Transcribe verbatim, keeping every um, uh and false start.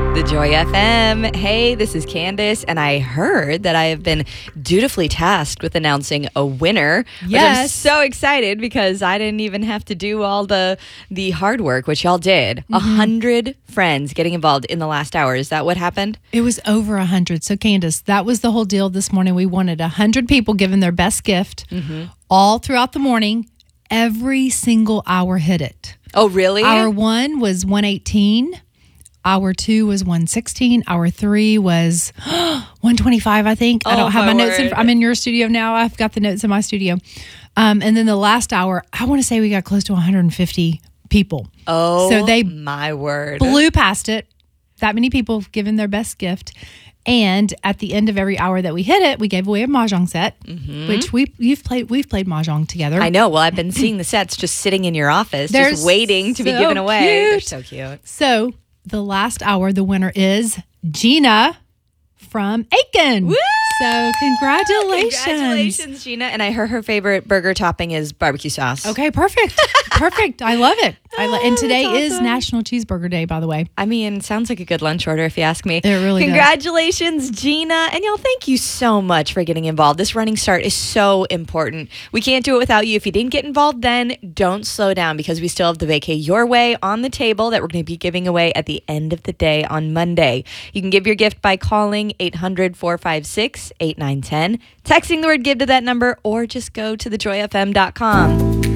The Joy F M. Hey, this is Candace, and I heard that I have been dutifully tasked with announcing a winner. Yes. Which I'm so excited because I didn't even have to do all the the hard work, which y'all did. A Mm-hmm. hundred friends getting involved in the last hour. Is that what happened? It was over a hundred. So Candace, that was the whole deal this morning. We wanted a hundred people giving their best gift all throughout the morning. Every single hour hit it. Oh, really? Hour one was one eighteen. Hour two was one sixteen. Hour three was one twenty-five, I think. I Oh, don't have my my, notes. In, word. I'm in your studio now. I've got the notes in my studio. Um, and then the last hour, I want to say we got close to one hundred fifty people. Oh, So they my word. blew past it. That many people have given their best gift. And at the end of every hour that we hit it, we gave away a mahjong set, which we you've played. We've played mahjong together. I know. Well, I've been seeing the sets just sitting in your office, They're just waiting to be so given away. They're cute. so cute. So the last hour, the winner is Gina from Aiken. Woo! So congratulations. Congratulations, Gina. And I heard her favorite burger topping is barbecue sauce. Okay, perfect. Perfect. I love it. I lo- and today That's is awesome. National Cheeseburger Day, by the way. I mean, sounds like a good lunch order if you ask me. It really does. Congratulations, Gina. And y'all, thank you so much for getting involved. This running start is so important. We can't do it without you. If you didn't get involved then, don't slow down because we still have the Vacay Your Way on the table that we're going to be giving away at the end of the day on Monday. You can give your gift by calling eight hundred, four five six, eight nine one zero, texting the word give to that number, or just go to the joy f m dot com.